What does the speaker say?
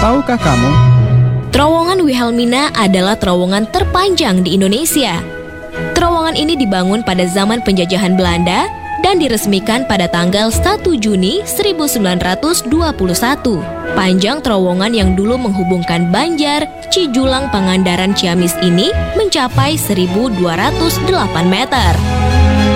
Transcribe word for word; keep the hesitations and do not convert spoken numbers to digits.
Tahukah kamu? Terowongan Wilhelmina adalah terowongan terpanjang di Indonesia. Terowongan ini dibangun pada zaman penjajahan Belanda dan diresmikan pada tanggal satu Juni seribu sembilan ratus dua puluh satu. Panjang terowongan yang dulu menghubungkan Banjar, Cijulang, Pangandaran, Ciamis ini mencapai seribu dua ratus delapan meter.